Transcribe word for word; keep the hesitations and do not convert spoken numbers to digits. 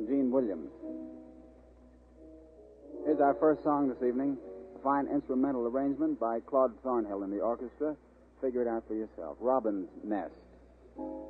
and Gene Williams. Here's our first song this evening, a fine instrumental arrangement by Claude Thornhill in the orchestra. Figure it out for yourself. Robin's Nest.